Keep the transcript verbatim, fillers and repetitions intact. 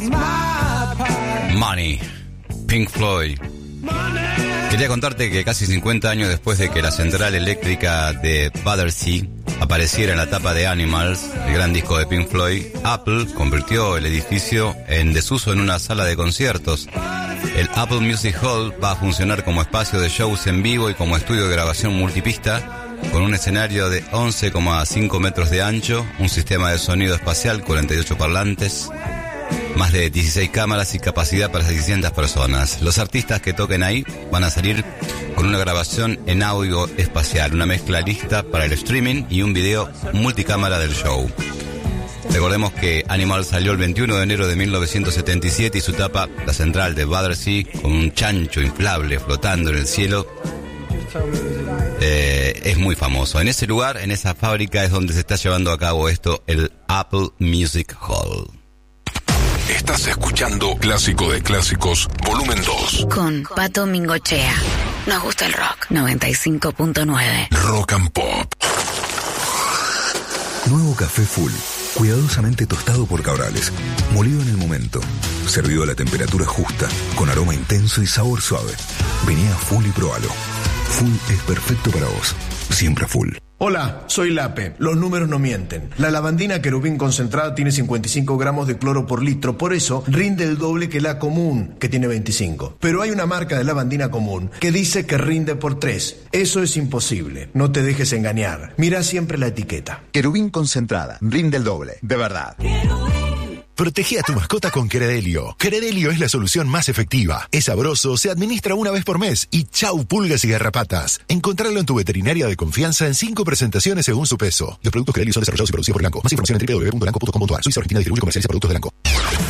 Money, Pink Floyd. Quería contarte que casi cincuenta años después de que la central eléctrica de Battersea apareciera en la tapa de Animals, el gran disco de Pink Floyd, Apple convirtió el edificio en desuso en una sala de conciertos. El Apple Music Hall va a funcionar como espacio de shows en vivo y como estudio de grabación multipista, con un escenario de once coma cinco metros de ancho, un sistema de sonido espacial, cuarenta y ocho parlantes, más de dieciséis cámaras y capacidad para seiscientas personas. Los artistas que toquen ahí van a salir con una grabación en audio espacial, una mezcla lista para el streaming y un video multicámara del show. Recordemos que Animal salió el veintiuno de enero de mil novecientos setenta y siete y su tapa, la central de Battersea, con un chancho inflable flotando en el cielo, eh, es muy famoso. En ese lugar, en esa fábrica, es donde se está llevando a cabo esto, el Apple Music Hall. Estás escuchando Clásico de Clásicos, volumen dos. Con Pato Mingochea. Nos gusta el rock. noventa y cinco punto nueve. Rock and Pop. Nuevo café Full. Cuidadosamente tostado por Cabrales. Molido en el momento. Servido a la temperatura justa. Con aroma intenso y sabor suave. Vení a Full y probalo. Full es perfecto para vos. Siempre Full. Hola, soy Lape. Los números no mienten. La lavandina Querubín concentrada tiene cincuenta y cinco gramos de cloro por litro, por eso rinde el doble que la común, que tiene veinticinco. Pero hay una marca de lavandina común que dice que rinde por tres. Eso es imposible. No te dejes engañar. Mira siempre la etiqueta. Querubín concentrada. Rinde el doble. De verdad. Protege a tu mascota con Credelio. Credelio es la solución más efectiva. Es sabroso, se administra una vez por mes y chau pulgas y garrapatas. Encontralo en tu veterinaria de confianza en cinco presentaciones según su peso. Los productos Credelio son desarrollados y producidos por Elanco. Más información en doble u doble u doble u punto elanco punto com punto a r. Suiza Argentina distribuye y comercializa productos de Elanco.